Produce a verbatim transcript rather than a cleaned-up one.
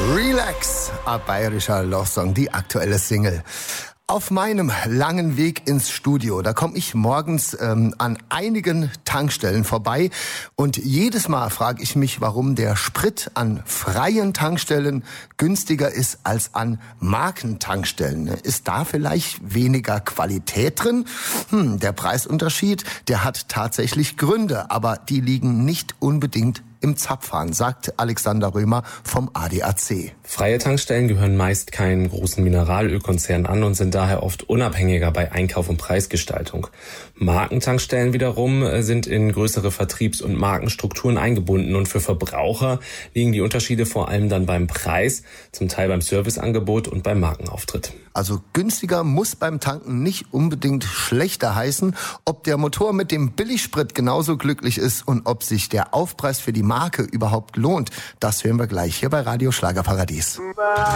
Relax, ein bayerischer Love-Song, die aktuelle Single. Auf meinem langen Weg ins Studio, da komme ich morgens ähm, an einigen Tankstellen vorbei und jedes Mal frage ich mich, warum der Sprit an freien Tankstellen günstiger ist als an Markentankstellen. Ist da vielleicht weniger Qualität drin? Hm, der Preisunterschied, der hat tatsächlich Gründe, aber die liegen nicht unbedingt im Zapfhahn, sagt Alexander Römer vom A D A C. Freie Tankstellen gehören meist keinen großen Mineralölkonzern an und sind daher oft unabhängiger bei Einkauf und Preisgestaltung. Markentankstellen wiederum sind in größere Vertriebs- und Markenstrukturen eingebunden und für Verbraucher liegen die Unterschiede vor allem dann beim Preis, zum Teil beim Serviceangebot und beim Markenauftritt. Also günstiger muss beim Tanken nicht unbedingt schlechter heißen. Ob der Motor mit dem Billigsprit genauso glücklich ist und ob sich der Aufpreis für die Marke überhaupt lohnt, das hören wir gleich hier bei Radio Schlagerparadies.